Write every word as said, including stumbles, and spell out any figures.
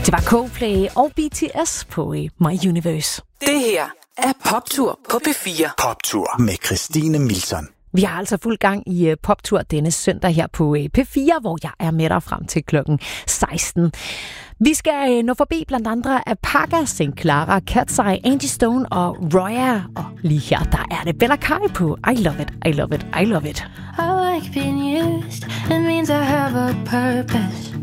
Det var Coldplay og B T S på My Universe. Det her er Poptur på P fire. Poptur med Christine Milton. Vi har altså fuld gang i Poptur denne søndag her på P fire, hvor jeg er med dig frem til klokken seksten. Vi skal nå forbi blandt andre Apaga, Saint Clara, Cat's Eye, Angie Stone og Roya. Og lige her, der er det Bella Kai på I Love It, I Love It, I Love It. I like being used, it means I have a purpose.